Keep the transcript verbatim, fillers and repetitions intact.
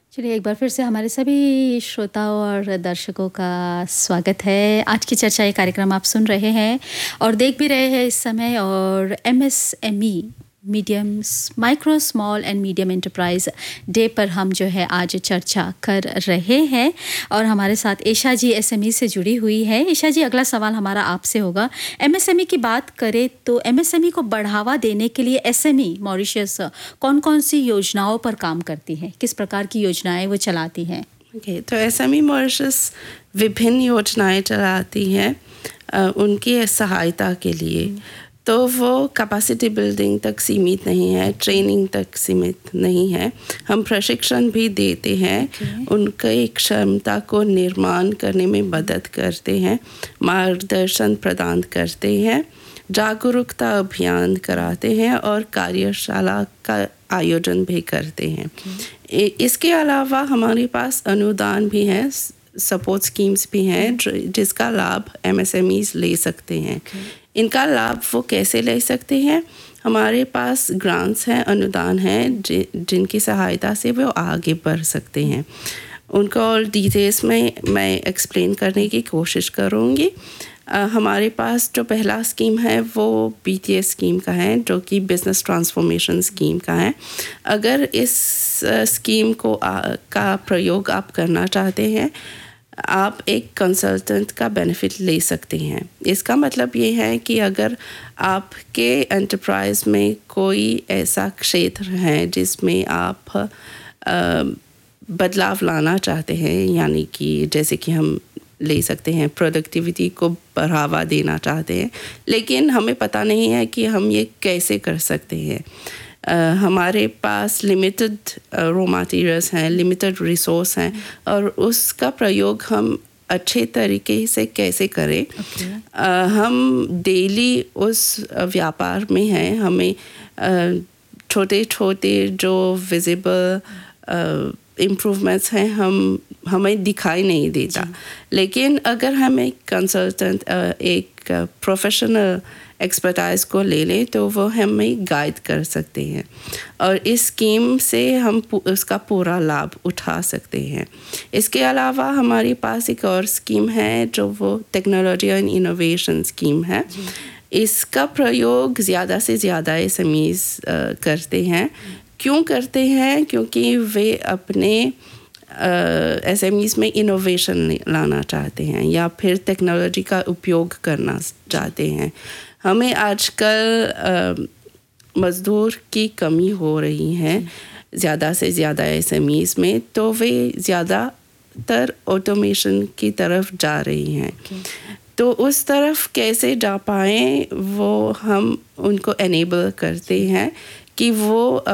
चलिए एक बार फिर से हमारे सभी श्रोताओं और दर्शकों का स्वागत है। आज की चर्चा ये कार्यक्रम आप सुन रहे हैं और देख भी रहे हैं इस समय। और MSME medium micro small and medium enterprise day पर हम जो है आज चर्चा कर रहे हैं और हमारे साथ ईशा जी एसएमई से जुड़ी हुई है। ईशा जी, अगला सवाल हमारा आपसे होगा। एमएसएमई की बात करें तो एमएसएमई को बढ़ावा देने के लिए एसएमई मॉरिशस कौन कौन सी योजनाओं पर काम करती है, किस प्रकार की योजनाएं वो चलाती हैं? okay, तो एसएमई मॉरिशस विभिन्न योजनाएं चलाती हैं उनकी सहायता के लिए। तो वो कैपेसिटी बिल्डिंग तक सीमित नहीं है, ट्रेनिंग तक सीमित नहीं है। हम प्रशिक्षण भी देते हैं, okay. उनकी क्षमता को निर्माण करने में मदद करते हैं, मार्गदर्शन प्रदान करते हैं, जागरूकता अभियान कराते हैं और कार्यशाला का आयोजन भी करते हैं। okay. इसके अलावा हमारे पास अनुदान भी हैं, सपोर्ट स्कीम्स भी हैं जिसका लाभ एमएसएमईज ले सकते हैं। okay. इनका लाभ वो कैसे ले सकते हैं? हमारे पास ग्रांट्स हैं, अनुदान हैं जि, जिनकी सहायता से वो आगे बढ़ सकते हैं। उनको और डिटेल्स में मैं एक्सप्लेन करने की कोशिश करूँगी। हमारे पास जो पहला स्कीम है वो बीटीएस स्कीम का है, जो कि बिजनेस ट्रांसफॉर्मेशन स्कीम का है। अगर इस स्कीम को आ, का प्रयोग आप करना चाहते हैं, आप एक कंसल्टेंट का बेनिफिट ले सकते हैं। इसका मतलब ये है कि अगर आपके एंटरप्राइज में कोई ऐसा क्षेत्र है जिसमें आप आ, बदलाव लाना चाहते हैं, यानी कि जैसे कि हम ले सकते हैं प्रोडक्टिविटी को बढ़ावा देना चाहते हैं, लेकिन हमें पता नहीं है कि हम ये कैसे कर सकते हैं। Uh, हमारे पास लिमिटेड रॉ मटेरियल्स हैं, लिमिटेड रिसोर्स हैं और उसका प्रयोग हम अच्छे तरीके से कैसे करें। okay. uh, हम डेली उस व्यापार में हैं, हमें uh, छोटे छोटे जो विजिबल इम्प्रूवमेंट्स हैं हम हमें दिखाई नहीं देता, लेकिन अगर हम एक कंसल्टेंट uh, एक प्रोफेशनल एक्सपर्टाइज को ले लें तो वो हमें गाइड कर सकते हैं और इस स्कीम से हम उसका पूरा लाभ उठा सकते हैं। इसके अलावा हमारे पास एक और स्कीम है जो वो टेक्नोलॉजी एंड इनोवेशन स्कीम है। इसका प्रयोग ज़्यादा से ज़्यादा एसएमईज करते हैं। क्यों करते हैं? क्योंकि वे अपने एसएमईज uh, में इनोवेशन लाना चाहते हैं या फिर टेक्नोलॉजी का उपयोग करना चाहते हैं। हमें आजकल मज़दूर की कमी हो रही है ज़्यादा से ज़्यादा एसएमईज में, तो वे ज़्यादातर ऑटोमेशन की तरफ जा रही हैं। okay. तो उस तरफ कैसे जा पाएँ वो हम उनको एनेबल करते हैं कि वो